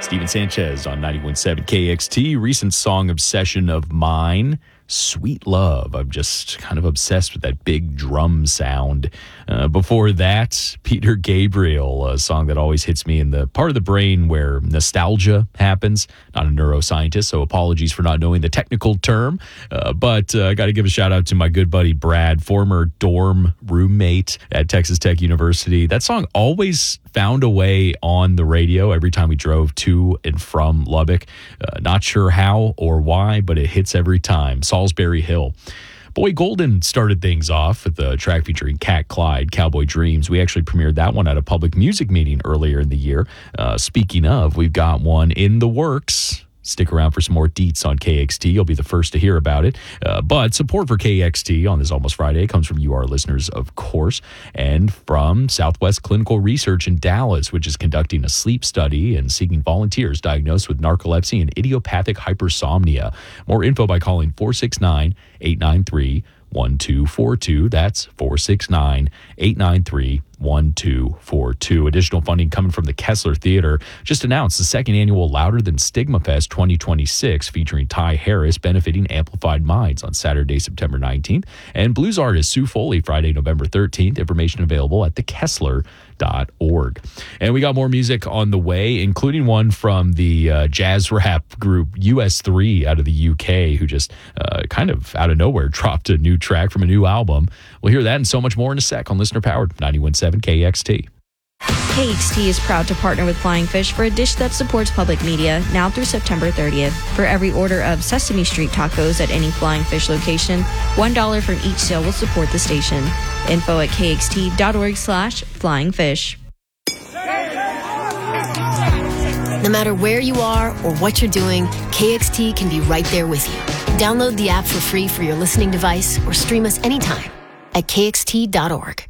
Steven Sanchez on 91.7 KXT. Recent song obsession of mine, Sweet Love. I'm just kind of obsessed with that big drum sound. Before that, Peter Gabriel, a song that always hits me in the part of the brain where nostalgia happens. Not a neuroscientist, so apologies for not knowing the technical term. But I got to give a shout out to my good buddy Brad, former dorm roommate at Texas Tech University. That song always found a way on the radio every time we drove to and from Lubbock. Not sure how or why, but it hits every time. Salisbury Hill. Boy Golden started things off with the track featuring Cat Clyde, Cowboy Dreams. We actually premiered that one at a public music meeting earlier in the year. Speaking of, we've got one in the works. Stick around for some more deets on KXT. You'll be the first to hear about it. But support for KXT on this Almost Friday comes from you, our listeners, of course, and from Southwest Clinical Research in Dallas, which is conducting a sleep study and seeking volunteers diagnosed with narcolepsy and idiopathic hypersomnia. More info by calling 469-893-1242. That's 469-893-1242. Additional funding coming from the Kessler Theater. Just announced the second annual Louder Than Stigma Fest 2026 featuring Ty Harris benefiting Amplified Minds on Saturday, September 19th, and blues artist Sue Foley Friday, November 13th. Information available at thekessler.org. And we got more music on the way, including one from the jazz rap group US3 out of the UK, who just kind of out of nowhere dropped a new track from a new album. We'll hear that and so much more in a sec on Listener Powered 91.7 KXT. KXT is proud to partner with Flying Fish for a dish that supports public media now through September 30th. For every order of Sesame Street tacos at any Flying Fish location, $1 from each sale will support the station. Info at kxt.org/flyingfish. No matter where you are or what you're doing, KXT can be right there with you. Download the app for free for your listening device or stream us anytime at kxt.org.